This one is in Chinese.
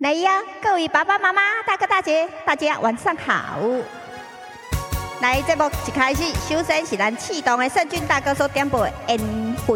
来呀，各位爸爸妈妈、大哥大姐，大家晚上好。来，节目一开始，首先是咱启动的圣君大哥所点播的缘分。